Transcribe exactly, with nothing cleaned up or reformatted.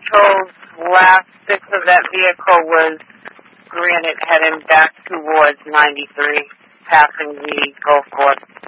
told last six of that vehicle was Granite heading back towards ninety-three, passing the golf course.